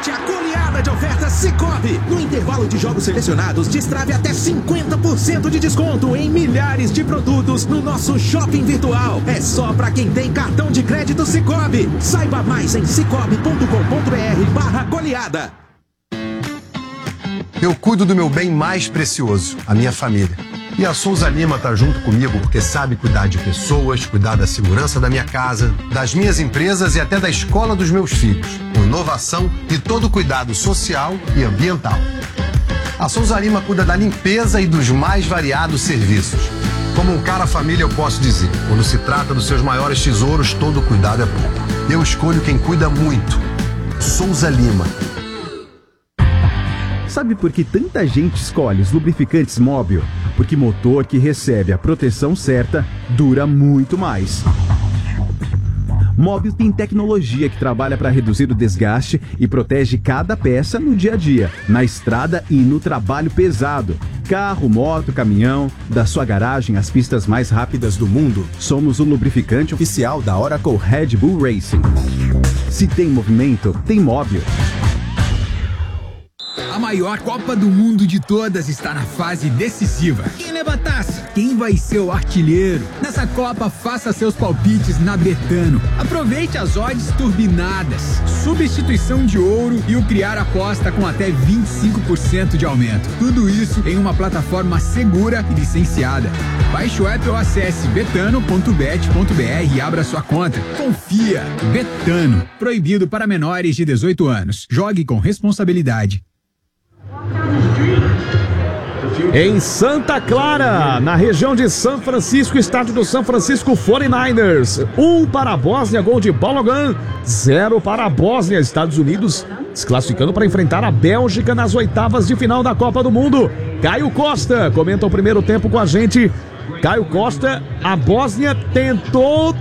Aproveite a goleada de ofertas Sicoob. No intervalo de jogos selecionados, destrave até 50% de desconto em milhares de produtos no nosso shopping virtual. É só para quem tem cartão de crédito Sicoob. Saiba mais em cicobi.com.br/goleada. Eu cuido do meu bem mais precioso, a minha família. E a Souza Lima tá junto comigo porque sabe cuidar de pessoas, cuidar da segurança da minha casa, das minhas empresas e até da escola dos meus filhos, com inovação e todo cuidado social e ambiental. A Souza Lima cuida da limpeza e dos mais variados serviços. Como um cara família eu posso dizer, quando se trata dos seus maiores tesouros, todo cuidado é pouco. Eu escolho quem cuida muito. Souza Lima. Sabe por que tanta gente escolhe os lubrificantes Móbil? Porque motor que recebe a proteção certa dura muito mais. Móbil tem tecnologia que trabalha para reduzir o desgaste e protege cada peça no dia a dia, na estrada e no trabalho pesado. Carro, moto, caminhão, da sua garagem às pistas mais rápidas do mundo, somos o lubrificante oficial da Oracle Red Bull Racing. Se tem movimento, tem Móbil. A maior Copa do Mundo de todas está na fase decisiva. Quem leva a taça? Quem vai ser o artilheiro? Nessa Copa, faça seus palpites na Betano. Aproveite as odds turbinadas, substituição de ouro e o criar aposta com até 25% de aumento. Tudo isso em uma plataforma segura e licenciada. Baixe o app ou acesse betano.bet.br e abra sua conta. Confia. Betano. Proibido para menores de 18 anos. Jogue com responsabilidade. Em Santa Clara, na região de São Francisco, estádio do São Francisco 49ers. 1 para a Bósnia, gol de Balogun. 0 para a Bósnia. Estados Unidos se classificando para enfrentar a Bélgica nas oitavas de final da Copa do Mundo. Caio Costa comenta o primeiro tempo com a gente. Caio Costa, a Bósnia tentou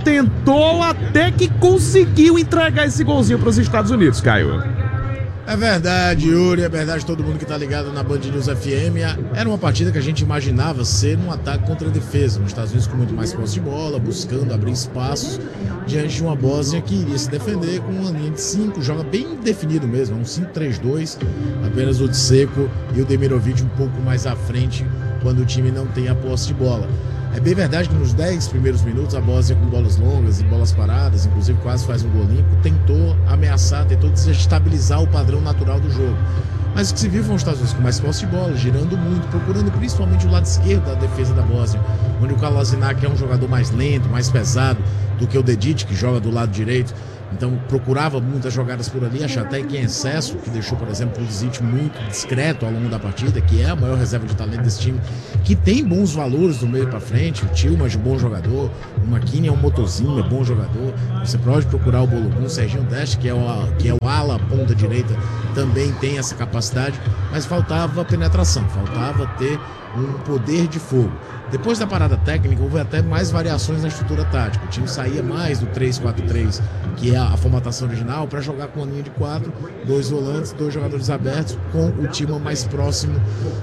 até que conseguiu entregar esse golzinho para os Estados Unidos, Caio. É verdade, Yuri, é verdade todo mundo que tá ligado na Band News FM. Era uma partida que a gente imaginava ser um ataque contra a defesa. Os Estados Unidos com muito mais posse de bola, buscando abrir espaços diante de uma Bósnia que iria se defender com uma linha de 5, joga bem definido mesmo, um 5-3-2, apenas o Dzeko e o Demirovic um pouco mais à frente quando o time não tem a posse de bola. É bem verdade que nos 10 primeiros minutos a Bósnia com bolas longas e bolas paradas, inclusive quase faz um gol limpo, tentou ameaçar, tentou desestabilizar o padrão natural do jogo. Mas o que se viu foram os Estados Unidos com mais posse de bola, girando muito, procurando principalmente o lado esquerdo da defesa da Bósnia, onde o Kolasinac é um jogador mais lento, mais pesado do que o Dedić, que joga do lado direito. Então procurava muitas jogadas por ali, achar até que em excesso, que deixou, por exemplo, o Pulisic muito discreto ao longo da partida, que é a maior reserva de talento desse time, que tem bons valores do meio para frente. O Tillman é um bom jogador, o McKinney é um motorzinho, é bom jogador. Você pode procurar o Balogun, o Serginho Deste, que é o ala, ponta direita, também tem essa capacidade, mas faltava penetração, faltava ter um poder de fogo. Depois da parada técnica, houve até mais variações na estrutura tática. O time saía mais do 3-4-3, que é a formatação original, para jogar com uma linha de 4, 2 volantes, 2 jogadores abertos, com o time mais próximo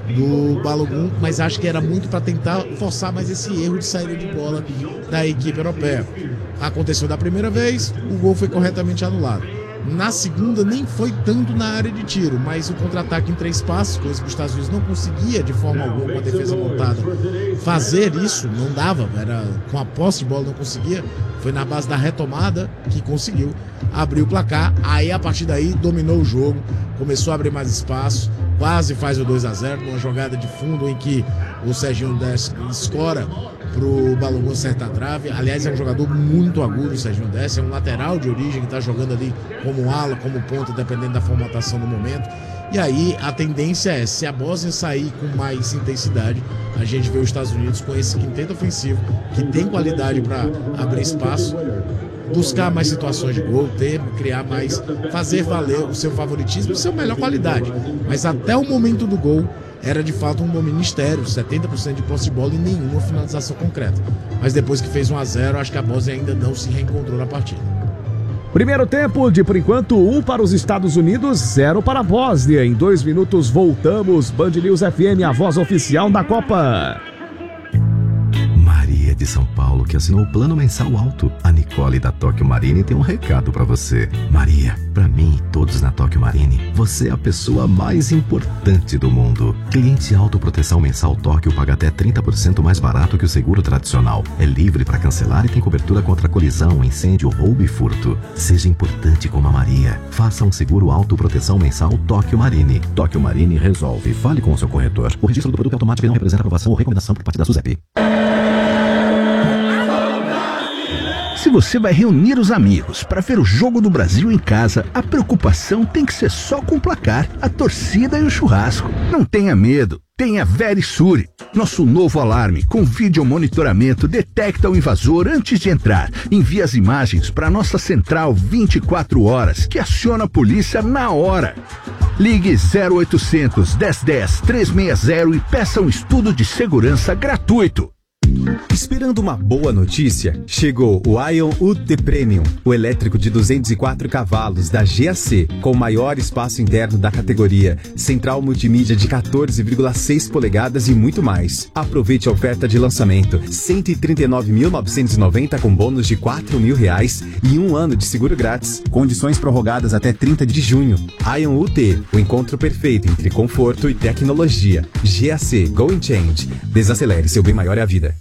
do Balogun, mas acho que era muito para tentar forçar mais esse erro de saída de bola da equipe europeia. Aconteceu da primeira vez, o gol foi corretamente anulado. Na segunda nem foi tanto na área de tiro, mas o contra-ataque em 3 passos, coisa que os Estados Unidos não conseguia de forma alguma com a defesa montada fazer isso, não dava, era com a posse de bola não conseguia. Foi na base da retomada que conseguiu abrir o placar. Aí a partir daí dominou o jogo, começou a abrir mais espaço, quase faz o 2-0 numa jogada de fundo em que o Serginho Deste escora pro Balogun acertar a trave. Aliás, é um jogador muito agudo, o Serginho Deste, é um lateral de origem que tá jogando ali como ala, como ponta, dependendo da formatação do momento. E aí a tendência é, se a Bósnia sair com mais intensidade, a gente vê os Estados Unidos com esse quinteto ofensivo, que tem qualidade para abrir espaço, buscar mais situações de gol, criar mais, fazer valer o seu favoritismo e sua melhor qualidade. Mas até o momento do gol, era de fato um ministério, 70% de posse de bola e nenhuma finalização concreta. Mas depois que fez 1-0, acho que a Bósnia ainda não se reencontrou na partida. Primeiro tempo, de por enquanto, 1 para os Estados Unidos, 0 para a Bósnia. Em 2 minutos voltamos. Band News FM, a voz oficial da Copa. Maria de São Paulo, que assinou o plano mensal alto. A Nicole da Tóquio Marine tem um recado para você. Maria, para mim e toda todos na Tóquio Marine, você é a pessoa mais importante do mundo. Cliente autoproteção mensal Tóquio paga até 30% mais barato que o seguro tradicional. É livre para cancelar e tem cobertura contra colisão, incêndio, roubo e furto. Seja importante como a Maria. Faça um seguro autoproteção mensal Tóquio Marine. Tóquio Marine resolve. Fale com o seu corretor. O registro do produto é automático e não representa aprovação ou recomendação por parte da SUSEP. Se você vai reunir os amigos para ver o Jogo do Brasil em casa, a preocupação tem que ser só com o placar, a torcida e o churrasco. Não tenha medo, tenha Verisure. Nosso novo alarme com vídeo monitoramento detecta o invasor antes de entrar. Envia as imagens para nossa central 24 horas, que aciona a polícia na hora. Ligue 0800 1010 360 e peça um estudo de segurança gratuito. Esperando uma boa notícia? Chegou o Ion UT Premium, o elétrico de 204 cavalos da GAC, com o maior espaço interno da categoria, central multimídia de 14,6 polegadas e muito mais. Aproveite a oferta de lançamento, R$ 139.990 com bônus de R$ 4.000 e 1 ano de seguro grátis. Condições prorrogadas até 30 de junho. Ion UT, o encontro perfeito entre conforto e tecnologia. GAC, Go and Change. Desacelere, seu bem maior é a vida.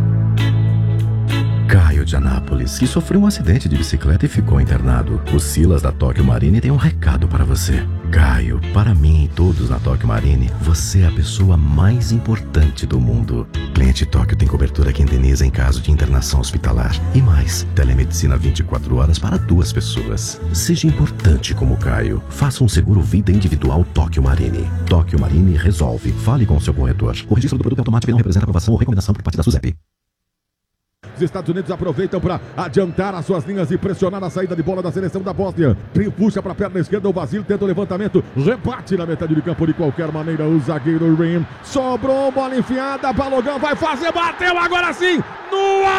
Caio de Anápolis, que sofreu um acidente de bicicleta e ficou internado. O Silas da Tóquio Marine tem um recado para você. Caio, para mim e todos na Tóquio Marine, você é a pessoa mais importante do mundo. Cliente Tóquio tem cobertura que indeniza em caso de internação hospitalar. E mais, telemedicina 24 horas para 2 pessoas. Seja importante como Caio. Faça um seguro vida individual Tóquio Marine. Tóquio Marine resolve. Fale com o seu corretor. O registro do produto é automático e não representa aprovação ou recomendação por parte da SUSEP. Os Estados Unidos aproveitam para adiantar as suas linhas e pressionar a saída de bola da seleção da Bósnia. Puxa para a perna esquerda, o Basílio tenta o levantamento, rebate na metade de campo de qualquer maneira. O zagueiro Rim sobrou, bola enfiada, Balogun vai fazer, bateu agora sim, no ar!